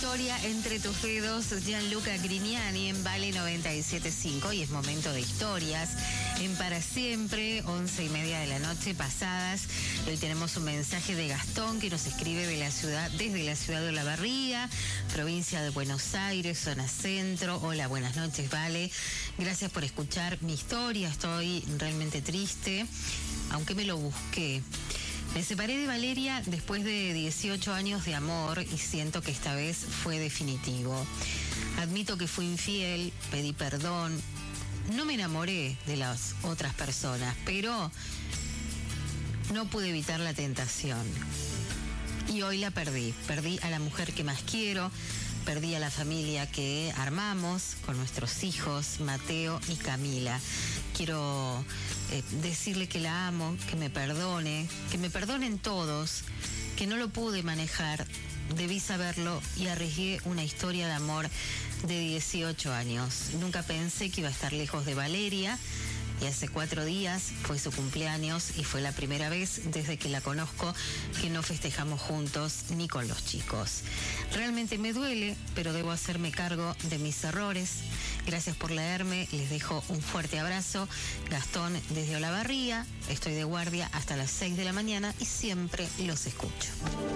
Historia entre tus dedos, Gianluca Grignani en Vale 97.5, y es momento de historias en Para Siempre, 11:30 de la noche pasadas. Hoy tenemos un mensaje de Gastón que nos escribe desde la ciudad de Olavarría, provincia de Buenos Aires, zona centro. Hola, buenas noches, Vale. Gracias por escuchar mi historia. Estoy realmente triste, aunque me lo busqué. Me separé de Valeria después de 18 años de amor y siento que esta vez fue definitivo. Admito que fui infiel, pedí perdón, no me enamoré de las otras personas, pero no pude evitar la tentación. Y hoy la perdí. Perdí a la mujer que más quiero, perdí a la familia que armamos con nuestros hijos, Mateo y Camila. Quiero decirle que la amo, que me perdonen todos, que no lo pude manejar, debí saberlo y arriesgué una historia de amor de 18 años. Nunca pensé que iba a estar lejos de Valeria. Y hace 4 días fue su cumpleaños y fue la primera vez desde que la conozco que no festejamos juntos ni con los chicos. Realmente me duele, pero debo hacerme cargo de mis errores. Gracias por leerme, les dejo un fuerte abrazo. Gastón desde Olavarría, estoy de guardia hasta las 6 de la mañana y siempre los escucho.